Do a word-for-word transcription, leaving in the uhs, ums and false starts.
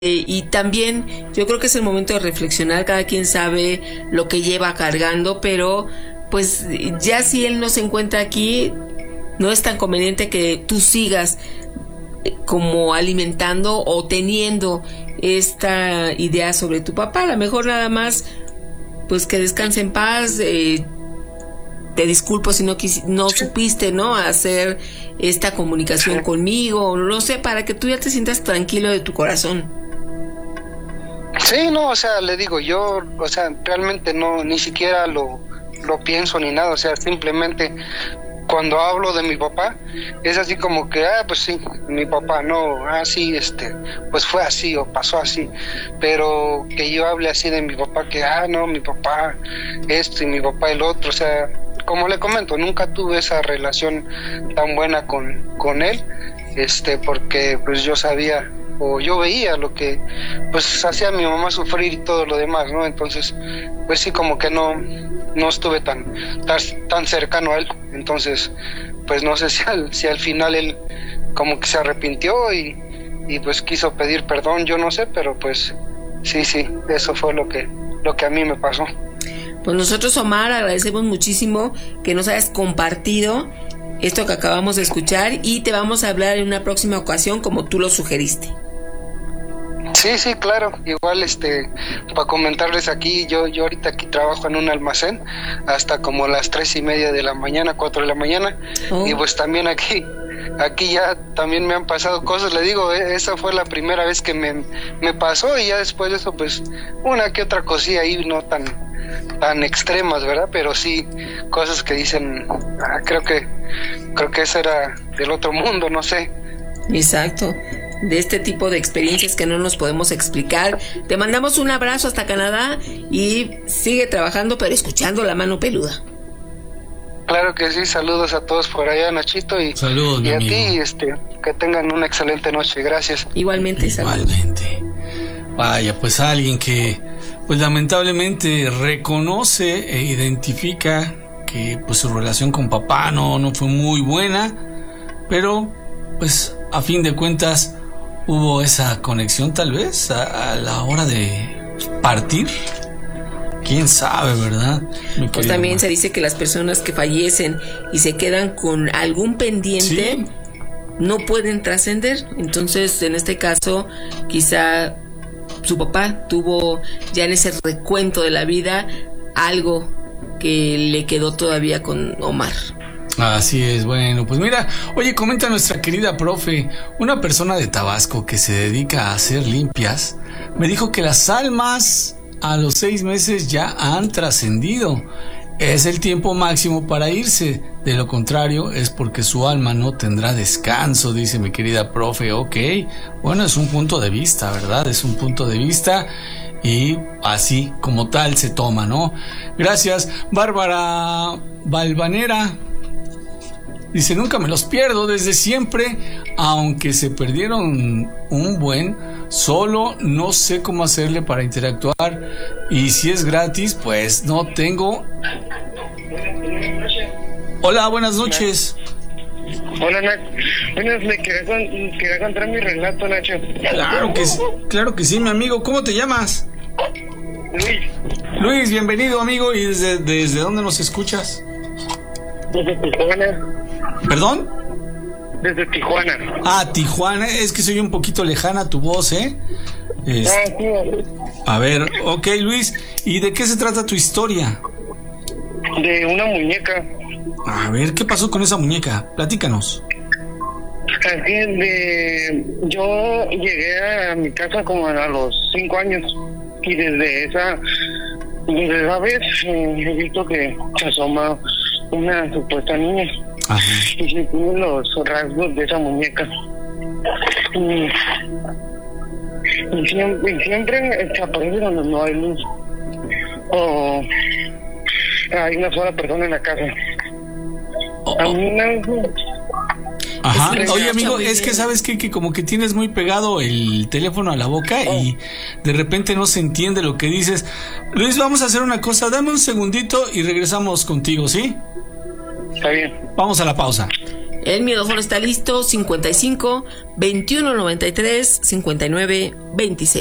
Eh, y también yo creo que es el momento de reflexionar, cada quien sabe lo que lleva cargando, pero pues ya si él no se encuentra aquí, no es tan conveniente que tú sigas como alimentando o teniendo esta idea sobre tu papá. A lo mejor nada más pues que descanse en paz. eh, te disculpo si no quis- no supiste, ¿no?, hacer esta comunicación conmigo, no sé, para que tú ya te sientas tranquilo de tu corazón. Sí, no, o sea, le digo, yo, o sea, realmente no, ni siquiera lo, lo pienso ni nada, o sea, simplemente cuando hablo de mi papá, es así como que, ah, pues sí, mi papá, no, ah, sí, este, pues fue así o pasó así, pero que yo hable así de mi papá, que, ah, no, mi papá esto y mi papá el otro, o sea, como le comento, nunca tuve esa relación tan buena con, con él, este, porque pues yo sabía o yo veía lo que pues hacía a mi mamá sufrir y todo lo demás, ¿no? Entonces, pues sí, como que no no estuve tan tan, tan cercano a él, entonces pues no sé si al, si al final él como que se arrepintió y, y pues quiso pedir perdón, yo no sé, pero pues sí, sí, eso fue lo que lo que a mí me pasó. Pues nosotros, Omar, agradecemos muchísimo que nos hayas compartido esto que acabamos de escuchar y te vamos a hablar en una próxima ocasión como tú lo sugeriste. Sí, sí, claro. Igual, este, para comentarles aquí, yo, yo ahorita aquí trabajo en un almacén hasta como las tres y media de la mañana, cuatro de la mañana, oh. Y pues también aquí, aquí ya también me han pasado cosas. Le digo, eh, esa fue la primera vez que me, me pasó y ya después de eso, pues, una que otra cosilla ahí no tan, tan extremas, ¿verdad? Pero sí, cosas que dicen, ah, creo que, creo que eso era del otro mundo, no sé. Exacto. De este tipo de experiencias que no nos podemos explicar. Te mandamos un abrazo hasta Canadá y sigue trabajando, pero escuchando La Mano Peluda. Claro que sí, saludos a todos por allá, Nachito, y, saludos, y a amigo. ti, este, que tengan una excelente noche, gracias. Igualmente, saludos. Igualmente. Vaya, pues alguien que pues lamentablemente reconoce e identifica que pues su relación con papá no, no fue muy buena, pero pues a fin de cuentas hubo esa conexión tal vez a, a la hora de partir. ¿Quién sabe, verdad? Pues también se dice que las personas que fallecen y se quedan con algún pendiente, ¿sí?, no pueden trascender. Entonces, en este caso, quizá su papá tuvo ya en ese recuento de la vida algo que le quedó todavía con Omar. Así es, bueno, pues mira, oye, comenta nuestra querida profe, una persona de Tabasco que se dedica a hacer limpias, me dijo que las almas a los seis meses ya han trascendido. Es el tiempo máximo para irse, de lo contrario es porque su alma no tendrá descanso, dice mi querida profe. Ok, bueno, es un punto de vista, ¿verdad? Es un punto de vista y así como tal se toma, ¿no? Gracias, Bárbara Valvanera. Dice, nunca me los pierdo desde siempre, aunque se perdieron un buen, solo no sé cómo hacerle para interactuar y si es gratis, pues no tengo. Hola, buenas noches. Hola, Nacho. Bueno, me quería, con, quería contar mi relato, Nacho. Claro que, claro que sí, mi amigo. ¿Cómo te llamas? Luis. Luis, bienvenido, amigo. ¿Y desde, desde dónde nos escuchas? Desde Tijuana. ¿Perdón? Desde Tijuana. Ah, Tijuana. Es que soy un poquito lejana tu voz, ¿eh? Es... Ah, sí. A ver, ok, Luis. ¿Y de qué se trata tu historia? De una muñeca. A ver, ¿qué pasó con esa muñeca? Platícanos. Así es, de... yo llegué a mi casa como a los cinco años y desde esa, desde esa vez eh, he visto que se asoma una supuesta niña. Ajá. Y se tiene los rasgos de esa muñeca. Y, y, siempre, y siempre se aparece cuando no hay luz o hay una sola persona en la casa. Oh, A mí me... Ajá. Es que Oye, amigo, muy es bien. que sabes qué? Que como que tienes muy pegado el teléfono a la boca Oh. y de repente no se entiende lo que dices. Luis, vamos a hacer una cosa, dame un segundito y regresamos contigo, ¿sí? Está bien. Vamos a la pausa. El micrófono está listo, cincuenta y cinco, veintiuno noventa y tres, cincuenta y nueve, veintiséis.